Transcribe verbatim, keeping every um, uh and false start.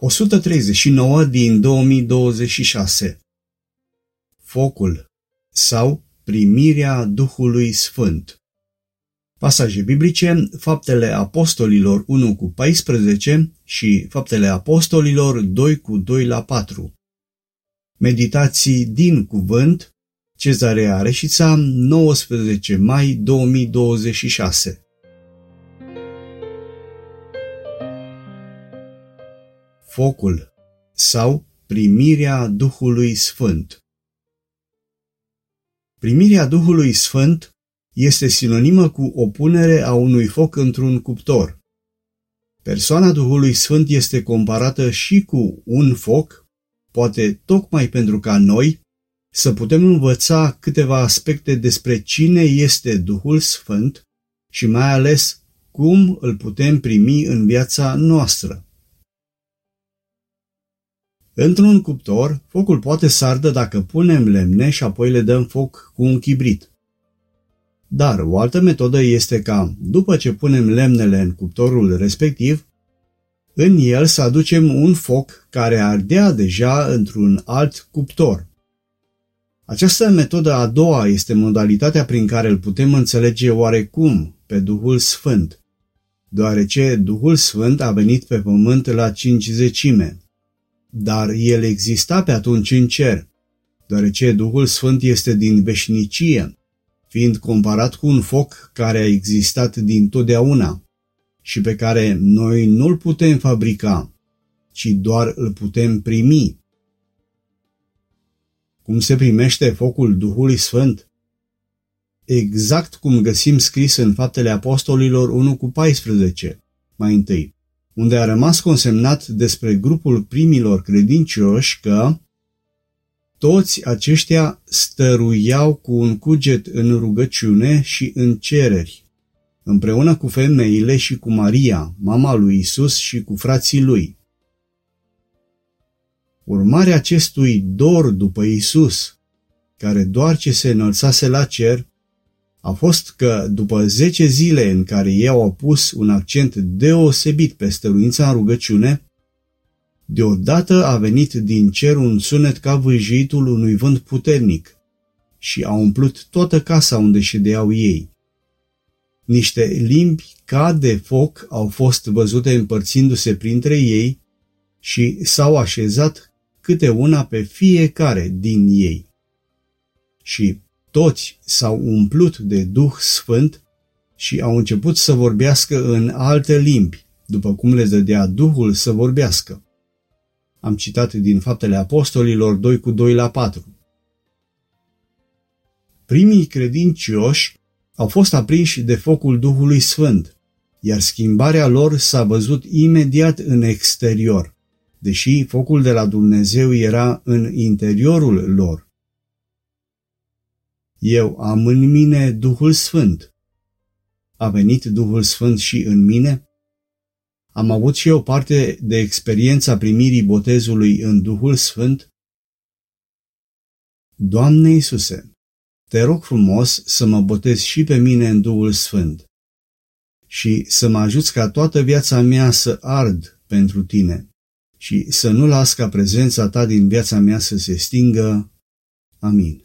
o sută treizeci și nouă din două mii douăzeci și șase. Focul sau primirea Duhului Sfânt. Pasaje biblice: Faptele Apostolilor unu cu paisprezece și Faptele Apostolilor doi cu doi la patru. Meditații din cuvânt, Cezarea Reșița, nouăsprezece mai două mii douăzeci și șase. Focul sau primirea Duhului Sfânt. Primirea Duhului Sfânt este sinonimă cu o punere a unui foc într-un cuptor. Persoana Duhului Sfânt este comparată și cu un foc, poate tocmai pentru ca noi să putem învăța câteva aspecte despre cine este Duhul Sfânt și mai ales cum îl putem primi în viața noastră. Într-un cuptor, focul poate să ardă dacă punem lemne și apoi le dăm foc cu un chibrit. Dar o altă metodă este ca, după ce punem lemnele în cuptorul respectiv, în el să aducem un foc care ardea deja într-un alt cuptor. Această metodă a doua este modalitatea prin care îl putem înțelege oarecum pe Duhul Sfânt, deoarece Duhul Sfânt a venit pe pământ la cincizecime. Dar el exista pe atunci în cer, deoarece Duhul Sfânt este din veșnicie, fiind comparat cu un foc care a existat dintotdeauna și pe care noi nu-l putem fabrica, ci doar îl putem primi. Cum se primește focul Duhului Sfânt? Exact cum găsim scris în Faptele Apostolilor unu cu paisprezece, mai întâi, unde a rămas consemnat despre grupul primilor credincioși că toți aceștia stăruiau cu un cuget în rugăciune și în cereri, împreună cu femeile și cu Maria, mama lui Isus, și cu frații lui. Urmarea acestui dor după Isus, care doar ce se înălțase la cer, a fost că, după zece zile în care ei au pus un accent deosebit pe stăruința în rugăciune, deodată a venit din cer un sunet ca vâjitul unui vânt puternic și a umplut toată casa unde ședeau ei. Niște limbi ca de foc au fost văzute împărțindu-se printre ei și s-au așezat câte una pe fiecare din ei. Și toți s-au umplut de Duh Sfânt și au început să vorbească în alte limbi, după cum le dădea Duhul să vorbească. Am citat din Faptele Apostolilor doi cu doi la patru. Primii credincioși au fost aprinși de focul Duhului Sfânt, iar schimbarea lor s-a văzut imediat în exterior, deși focul de la Dumnezeu era în interiorul lor. Eu am în mine Duhul Sfânt. A venit Duhul Sfânt și în mine? Am avut și eu parte de experiența primirii botezului în Duhul Sfânt? Doamne Iisuse, te rog frumos să mă botezi și pe mine în Duhul Sfânt și să mă ajuți ca toată viața mea să ard pentru tine și să nu las ca prezența ta din viața mea să se stingă. Amin.